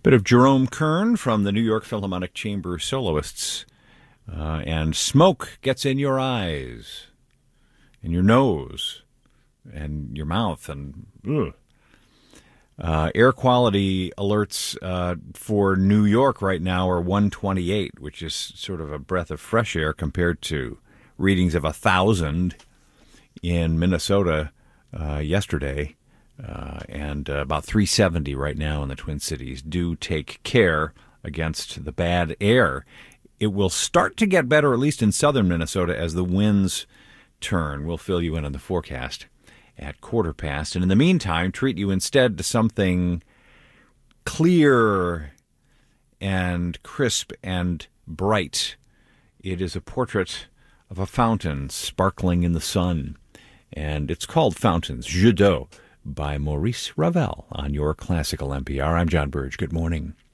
Bit of Jerome Kern from the New York Philharmonic Chamber Soloists. And smoke gets in your eyes, in your nose, and your mouth, and air quality alerts for New York right now are 128, which is sort of a breath of fresh air compared to readings of 1,000 in Minnesota yesterday, and about 370 right now in the Twin Cities. Do take care against the bad air. It will start to get better, at least in southern Minnesota, as the winds turn. We'll fill you in on the forecast at 1:15. And in the meantime, treat you instead to something clear and crisp and bright. It is a portrait of a fountain sparkling in the sun, and it's called Fountains, Jeux d'eau, by Maurice Ravel on your Classical NPR. I'm John Burge. Good morning.